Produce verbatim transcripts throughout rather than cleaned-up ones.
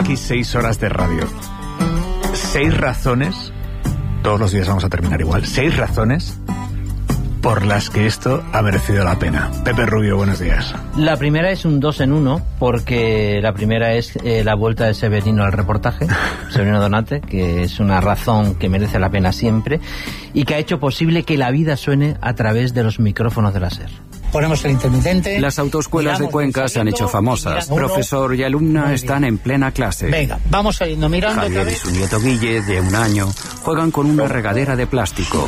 aquí seis horas de radio. Seis razones, todos los días vamos a terminar igual, seis razones por las que esto ha merecido la pena. Pepe Rubio, buenos días. La primera es un dos en uno, porque la primera es eh, la vuelta de Severino al reportaje, Severino Donate, que es una razón que merece la pena siempre y que ha hecho posible que la vida suene a través de los micrófonos de la SER. Ponemos el intermitente. Las autoescuelas de Cuenca se han hecho famosas. Profesor y alumna están en plena clase. Venga, vamos saliendo mirando. Javier y su nieto Guille, de un año, juegan con una regadera de plástico.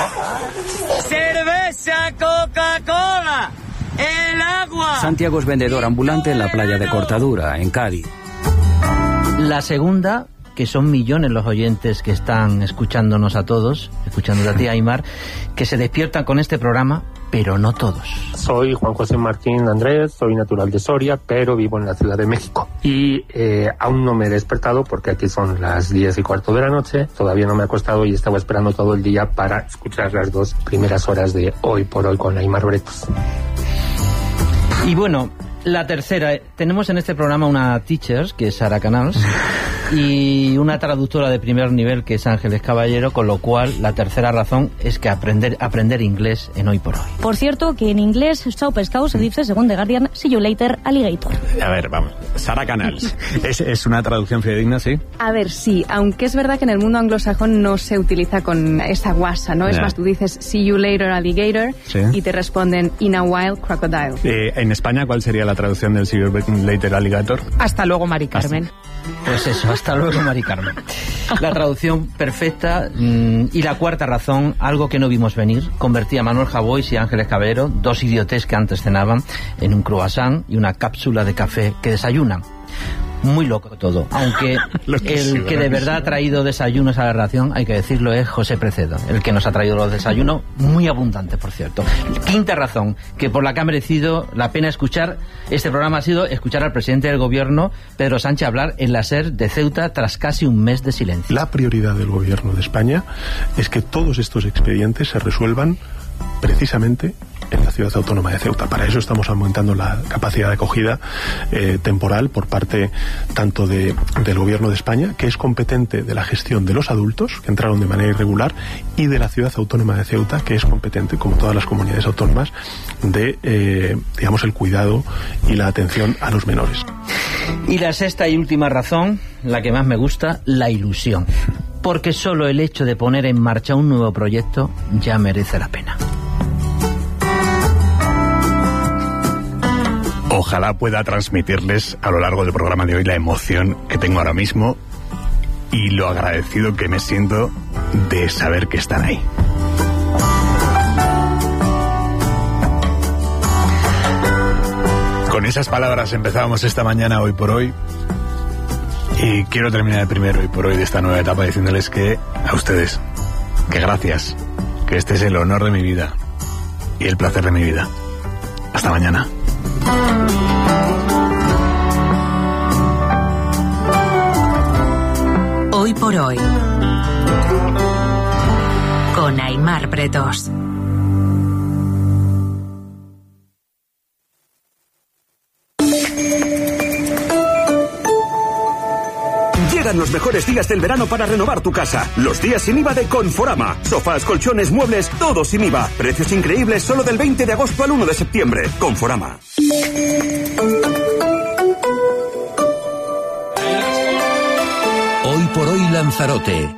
¡Cerveza, Coca-Cola! ¡El agua! Santiago es vendedor ambulante en la playa de Cortadura, en Cádiz. La segunda, que son millones los oyentes que están escuchándonos a todos, escuchándote a ti, Aimar, que se despiertan con este programa, pero no todos. Soy Juan José Martín Andrés, soy natural de Soria, pero vivo en la Ciudad de México. Y eh, aún no me he despertado porque aquí son las diez y cuarto de la noche. Todavía no me he acostado y estaba esperando todo el día para escuchar las dos primeras horas de Hoy por Hoy con Aimar Bretos. Y bueno, la tercera, tenemos en este programa una teacher, que es Sara Canals, y una traductora de primer nivel, que es Ángeles Caballero, con lo cual la tercera razón es que aprender aprender inglés en Hoy por Hoy. Por cierto, que en inglés, chao pescado se dice, según The Guardian, see you later, alligator. A ver, vamos, Sara Canals, ¿es, es una traducción fidedigna, sí? A ver, sí, aunque es verdad que en el mundo anglosajón no se utiliza con esa guasa, ¿no? Yeah. Es más, tú dices see you later, alligator, ¿sí? Y te responden in a while, crocodile. Eh, en España, ¿cuál sería la traducción del see you later, alligator? Hasta luego, Mari Carmen. Hasta... Pues eso, hasta luego, Mari Carmen. La traducción perfecta. Mmm, y la cuarta razón, algo que no vimos venir, convertía a Manuel Javois y Ángeles Caballero, dos idiotes que antes cenaban, en un croissant y una cápsula de café que desayunan. Muy loco todo, aunque el que de verdad ha traído desayunos a la relación, hay que decirlo, es José Precedo, el que nos ha traído los desayunos, muy abundantes, por cierto. Quinta razón, que por la que ha merecido la pena escuchar este programa, ha sido escuchar al presidente del gobierno, Pedro Sánchez, hablar en la SER de Ceuta tras casi un mes de silencio. La prioridad del gobierno de España es que todos estos expedientes se resuelvan precisamente en la ciudad autónoma de Ceuta. Para eso estamos aumentando la capacidad de acogida eh, temporal por parte tanto de, del gobierno de España, que es competente de la gestión de los adultos que entraron de manera irregular, y de la ciudad autónoma de Ceuta, que es competente, como todas las comunidades autónomas, de eh, digamos el cuidado y la atención a los menores. Y la sexta y última razón, la que más me gusta, la ilusión. Porque solo el hecho de poner en marcha un nuevo proyecto ya merece la pena. Ojalá pueda transmitirles a lo largo del programa de hoy la emoción que tengo ahora mismo y lo agradecido que me siento de saber que están ahí. Con esas palabras empezábamos esta mañana Hoy por Hoy. Y quiero terminar el primero Hoy por Hoy de esta nueva etapa diciéndoles que a ustedes, que gracias, que este es el honor de mi vida y el placer de mi vida. Hasta mañana. Hoy por Hoy con Aimar Bretos. Llegan los mejores días del verano para renovar tu casa. Los días sin I V A de Conforama. Sofás, colchones, muebles, todo sin I V A. Precios increíbles solo del veinte de agosto al uno de septiembre. Conforama. Hoy por Hoy Lanzarote.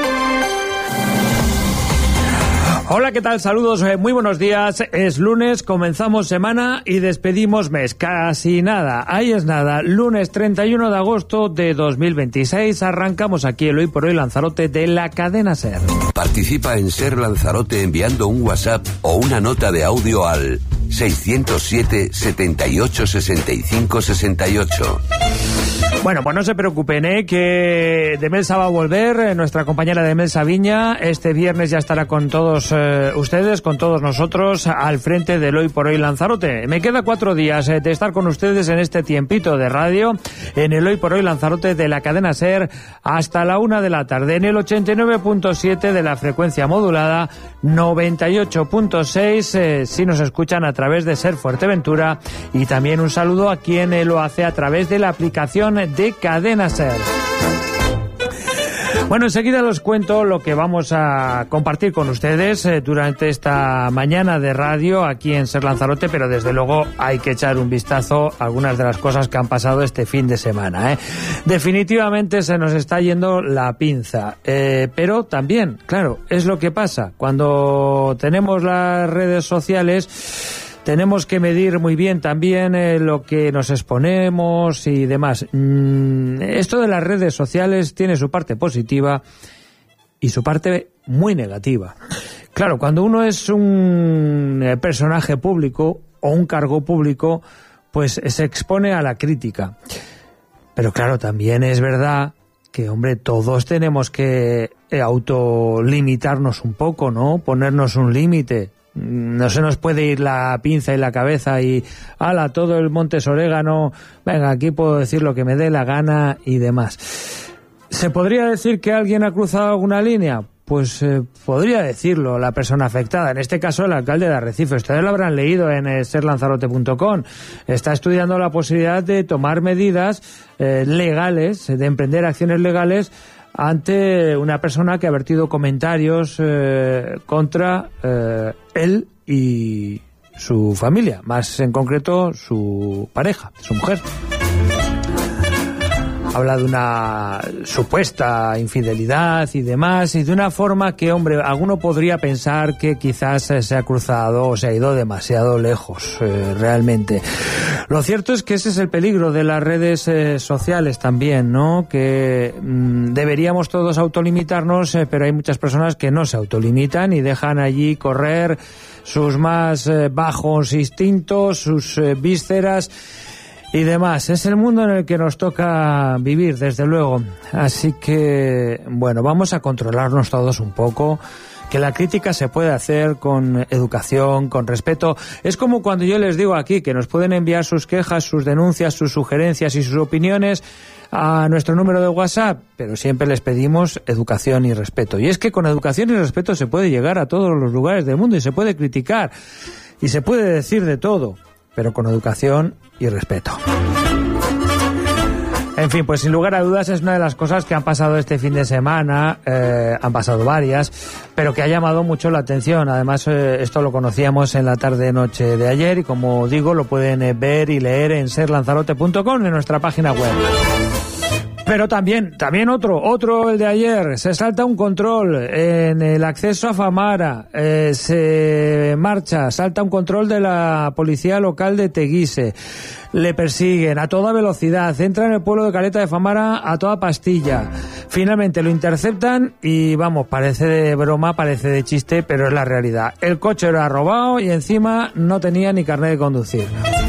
Hola, ¿qué tal? Saludos, eh, muy buenos días. Es lunes, comenzamos semana y despedimos mes. Casi nada, ahí es nada. Lunes treinta y uno de agosto de dos mil veintiséis arrancamos aquí el Hoy por Hoy Lanzarote de la cadena SER. Participa en SER Lanzarote enviando un WhatsApp o una nota de audio al seiscientos siete, setenta y ocho, sesenta y cinco, sesenta y ocho. Bueno, pues no se preocupen, ¿eh? Que Demelsa va a volver, eh, nuestra compañera Demelsa Viña. Este viernes ya estará con todos eh, ustedes, con todos nosotros, al frente del Hoy por Hoy Lanzarote. Me queda cuatro días eh, de estar con ustedes en este tiempito de radio, en el Hoy por Hoy Lanzarote de la cadena SER, hasta la una de la tarde, en el ochenta y nueve punto siete de la frecuencia modulada, noventa y ocho punto seis eh, si nos escuchan a través través de Ser Fuerteventura, y también un saludo a quien lo hace a través de la aplicación de Cadena Ser. Bueno, enseguida os cuento lo que vamos a compartir con ustedes eh, durante esta mañana de radio aquí en Ser Lanzarote, pero desde luego hay que echar un vistazo a algunas de las cosas que han pasado este fin de semana, ¿eh? Definitivamente se nos está yendo la pinza, eh, pero también, claro, es lo que pasa cuando tenemos las redes sociales. Tenemos que medir muy bien también eh, lo que nos exponemos y demás. Mm, esto de las redes sociales tiene su parte positiva y su parte muy negativa. Claro, cuando uno es un eh, personaje público o un cargo público, pues se expone a la crítica. Pero claro, también es verdad que, hombre, todos tenemos que eh, autolimitarnos un poco, ¿no? Ponernos un límite. No se nos puede ir la pinza y la cabeza y ala, todo el Montes Orégano, venga, aquí puedo decir lo que me dé la gana y demás. ¿Se podría decir que alguien ha cruzado alguna línea? Pues eh, podría decirlo la persona afectada, en este caso el alcalde de Arrecife. Ustedes lo habrán leído en eh, ser lanzarote punto com. Está estudiando la posibilidad de tomar medidas eh, legales, de emprender acciones legales ante una persona que ha vertido comentarios eh, contra eh, él y su familia, más en concreto su pareja, su mujer. Habla de una supuesta infidelidad y demás, y de una forma que, hombre, alguno podría pensar que quizás se ha cruzado o se ha ido demasiado lejos, eh, realmente. Lo cierto es que ese es el peligro de las redes eh, sociales también, ¿no? Que mmm, deberíamos todos autolimitarnos, eh, pero hay muchas personas que no se autolimitan y dejan allí correr sus más eh, bajos instintos, sus eh, vísceras y demás. Es el mundo en el que nos toca vivir, desde luego. Así que, bueno, vamos a controlarnos todos un poco, que la crítica se puede hacer con educación, con respeto. Es como cuando yo les digo aquí que nos pueden enviar sus quejas, sus denuncias, sus sugerencias y sus opiniones a nuestro número de WhatsApp, pero siempre les pedimos educación y respeto. Y es que con educación y respeto se puede llegar a todos los lugares del mundo y se puede criticar y se puede decir de todo, pero con educación y respeto. En fin, pues sin lugar a dudas es una de las cosas que han pasado este fin de semana, eh, han pasado varias, pero que ha llamado mucho la atención. Además, eh, esto lo conocíamos en la tarde-noche de ayer y, como digo, lo pueden eh, ver y leer en ser lanzarote punto com, en nuestra página web. Pero también, también otro, otro el de ayer, se salta un control en el acceso a Famara, eh, se marcha, salta un control de la policía local de Teguise, le persiguen a toda velocidad, entra en el pueblo de Caleta de Famara a toda pastilla, finalmente lo interceptan y vamos, parece de broma, parece de chiste, pero es la realidad. El coche era robado y encima no tenía ni carnet de conducir.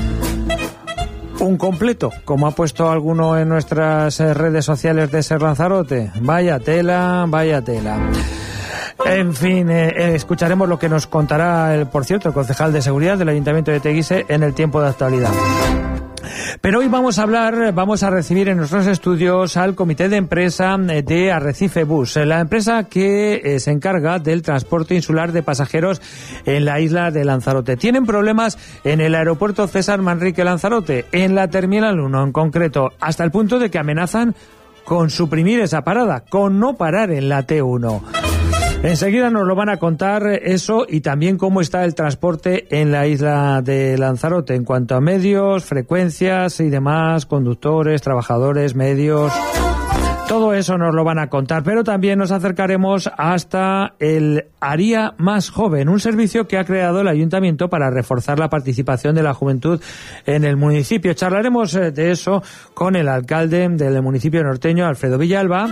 Un completo, como ha puesto alguno en nuestras redes sociales de Ser Lanzarote. Vaya tela, vaya tela. En fin, eh, escucharemos lo que nos contará, el, por cierto, el concejal de seguridad del Ayuntamiento de Teguise en el tiempo de actualidad. Pero hoy vamos a hablar, vamos a recibir en nuestros estudios al comité de empresa de Arrecife Bus, la empresa que eh, se encarga del transporte insular de pasajeros en la isla de Lanzarote. Tienen problemas en el aeropuerto César Manrique Lanzarote, en la Terminal uno en concreto, hasta el punto de que amenazan con suprimir esa parada, con no parar en la T uno. Enseguida nos lo van a contar eso y también cómo está el transporte en la isla de Lanzarote en cuanto a medios, frecuencias y demás, conductores, trabajadores, medios. Todo eso nos lo van a contar, pero también nos acercaremos hasta el Aria Más Joven, un servicio que ha creado el Ayuntamiento para reforzar la participación de la juventud en el municipio. Charlaremos de eso con el alcalde del municipio norteño, Alfredo Villalba.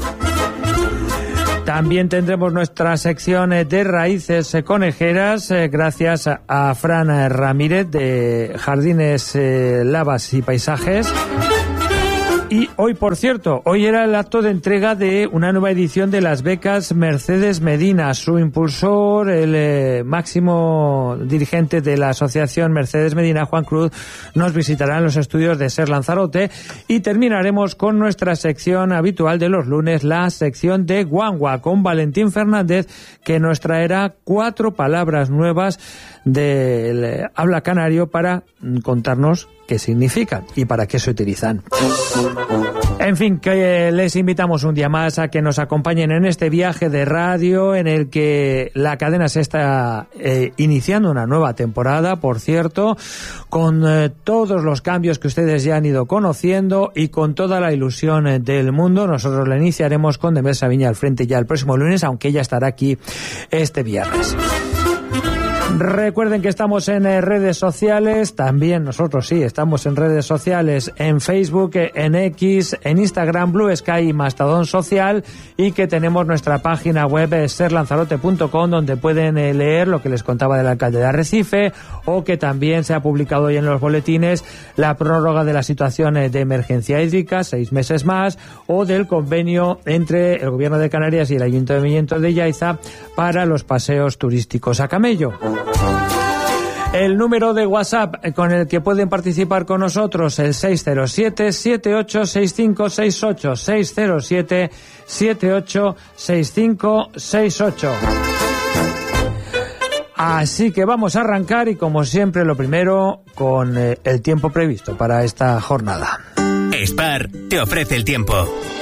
También tendremos nuestra sección de raíces conejeras, eh, gracias a, a Fran Ramírez de Jardines, eh, Lavas y Paisajes. Y hoy, por cierto, hoy era el acto de entrega de una nueva edición de las becas Mercedes Medina. Su impulsor, el eh, máximo dirigente de la asociación Mercedes Medina, Juan Cruz, nos visitará en los estudios de SER Lanzarote y terminaremos con nuestra sección habitual de los lunes, la sección de Guangua, con Valentín Fernández, que nos traerá cuatro palabras nuevas del habla canario para contarnos qué significan y para qué se utilizan. En fin, que les invitamos un día más a que nos acompañen en este viaje de radio en el que la cadena se está eh, iniciando una nueva temporada, por cierto, con eh, todos los cambios que ustedes ya han ido conociendo y con toda la ilusión eh, del mundo. Nosotros la iniciaremos con Demel Saviña al frente ya el próximo lunes, aunque ella estará aquí este viernes. Recuerden que estamos en eh, redes sociales, también nosotros sí, estamos en redes sociales, en Facebook, en X, en Instagram, Blue Sky y Mastodon Social, y que tenemos nuestra página web eh, ser lanzarote punto com, donde pueden eh, leer lo que les contaba del alcalde de Arrecife, o que también se ha publicado hoy en los boletines la prórroga de la situación eh, de emergencia hídrica, seis meses más, o del convenio entre el Gobierno de Canarias y el Ayuntamiento de Yaiza para los paseos turísticos a camello. El número de WhatsApp con el que pueden participar con nosotros, el seis cero siete, siete ocho seis cinco seis ocho, seis cero siete, siete ocho seis cinco seis ocho. Así que vamos a arrancar y, como siempre, lo primero con eh, el tiempo previsto para esta jornada. Spar te ofrece el tiempo.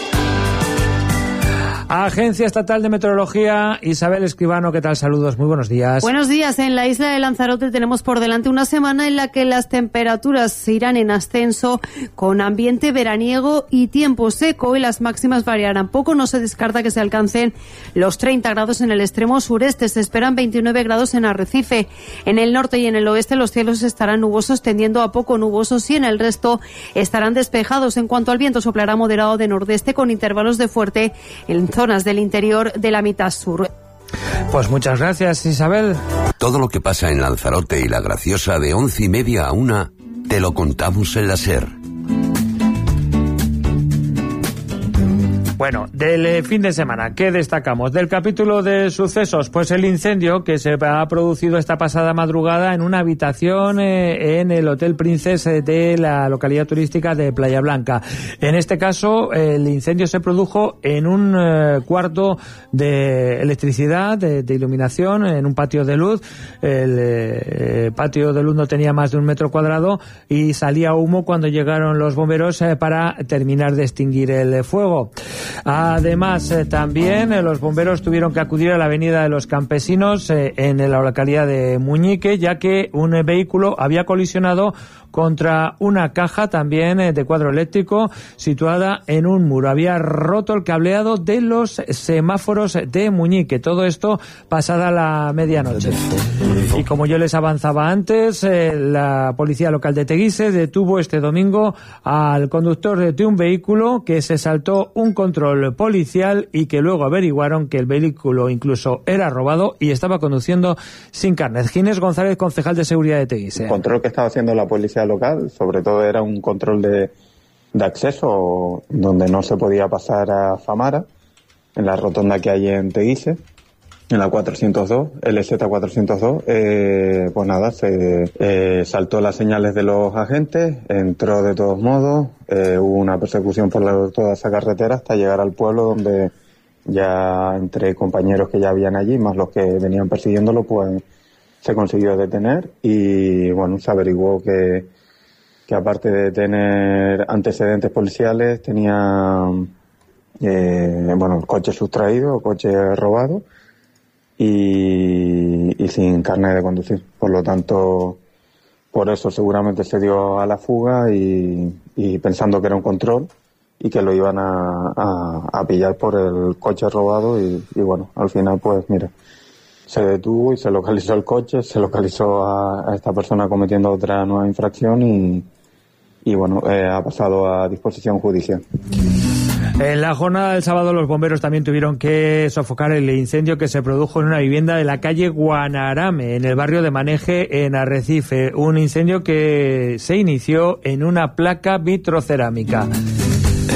Agencia Estatal de Meteorología, Isabel Escribano, ¿qué tal? Saludos, muy buenos días. Buenos días. En la isla de Lanzarote tenemos por delante una semana en la que las temperaturas irán en ascenso, con ambiente veraniego y tiempo seco, y las máximas variarán poco. No se descarta que se alcancen los treinta grados en el extremo sureste. Se esperan veintinueve grados en Arrecife. En el norte y en el oeste los cielos estarán nubosos, tendiendo a poco nubosos, y en el resto estarán despejados. En cuanto al viento, soplará moderado de nordeste con intervalos de fuerte en zonas del interior de la mitad sur. Pues muchas gracias, Isabel. Todo lo que pasa en Lanzarote y La Graciosa de once y media a una, te lo contamos en la SER. Bueno, del eh, fin de semana, ¿qué destacamos? Del capítulo de sucesos, pues el incendio que se ha producido esta pasada madrugada en una habitación eh, en el Hotel Princess eh, de la localidad turística de Playa Blanca. En este caso, eh, el incendio se produjo en un eh, cuarto de electricidad, de, de iluminación, en un patio de luz. El eh, patio de luz no tenía más de un metro cuadrado y salía humo cuando llegaron los bomberos eh, para terminar de extinguir el eh, fuego. Además, eh, también eh, los bomberos tuvieron que acudir a la avenida de los Campesinos eh, en la localidad de Muñique, ya que un eh, vehículo había colisionado contra una caja también eh, de cuadro eléctrico situada en un muro. Había roto el cableado de los semáforos de Muñique. Todo esto pasada la medianoche. Y como yo les avanzaba antes, eh, la policía local de Teguise detuvo este domingo al conductor de, de un vehículo que se saltó un control policial y que luego averiguaron que el vehículo incluso era robado y estaba conduciendo sin carnet. Ginés González, concejal de seguridad de Teguise. El control que estaba haciendo la policía local, sobre todo, era un control de, de acceso donde no se podía pasar a Famara, en la rotonda que hay en Teguise, en la cuatrocientos dos, L Z cuatrocientos dos. Eh, pues nada, se eh, saltó las señales de los agentes, entró de todos modos, eh, hubo una persecución por la, toda esa carretera hasta llegar al pueblo, donde ya entre compañeros que ya habían allí, más los que venían persiguiéndolo, pues se consiguió detener y bueno, se averiguó que, que aparte de tener antecedentes policiales, tenía eh, bueno, el coche sustraído, coche robado y, y sin carnet de conducir. Por lo tanto, por eso seguramente se dio a la fuga y, y pensando que era un control y que lo iban a, a, a pillar por el coche robado y, y bueno, al final pues mira, se detuvo y se localizó el coche, se localizó a, a esta persona cometiendo otra nueva infracción y, y bueno, eh, ha pasado a disposición judicial. En la jornada del sábado los bomberos también tuvieron que sofocar el incendio que se produjo en una vivienda de la calle Guanarame, en el barrio de Maneje, en Arrecife. Un incendio que se inició en una placa vitrocerámica.